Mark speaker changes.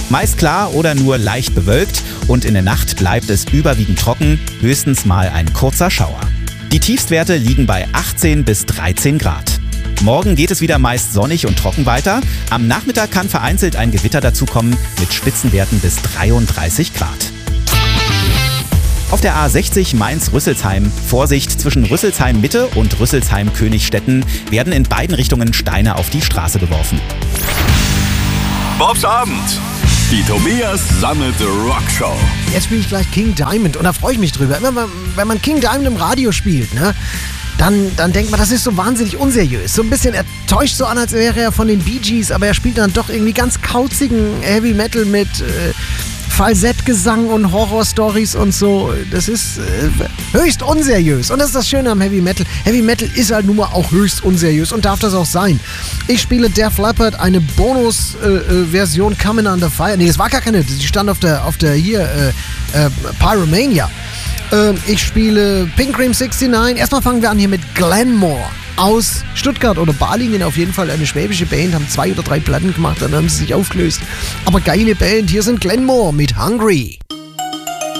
Speaker 1: Meist klar oder nur leicht bewölkt und in der Nacht bleibt es überwiegend trocken, höchstens mal ein kurzer Schauer. Die Tiefstwerte liegen bei 18 bis 13 Grad. Morgen geht es wieder meist sonnig und trocken weiter. Am Nachmittag kann vereinzelt ein Gewitter dazukommen mit Spitzenwerten bis 33 Grad. Auf der A60 Mainz-Rüsselsheim. Vorsicht, zwischen Rüsselsheim-Mitte und Rüsselsheim-Königstetten werden in beiden Richtungen Steine auf die Straße geworfen.
Speaker 2: Bobs Abend. Die Tobias Sammelte Rockshow.
Speaker 3: Jetzt spiele ich gleich King Diamond und da freue ich mich drüber. Immer wenn man King Diamond im Radio spielt, ne, dann denkt man, das ist so wahnsinnig unseriös. So ein bisschen, er täuscht so an, als wäre er von den Bee Gees, aber er spielt dann doch irgendwie ganz kauzigen Heavy Metal mit Falsettgesang und Horror-Stories und so. Das ist höchst unseriös. Und das ist das Schöne am Heavy Metal. Heavy Metal ist halt nun mal auch höchst unseriös und darf das auch sein. Ich spiele Def Leppard, eine Bonus-Version Coming Under Fire. Nee, das war gar keine, die stand auf der Pyromania. Ich spiele Pink Cream 69. Erstmal fangen wir an hier mit Glenmore aus Stuttgart oder Balingen, auf jeden Fall eine schwäbische Band, haben 2 oder 3 Platten gemacht, dann haben sie sich aufgelöst. Aber geile Band, hier sind Glenmore mit Hungry.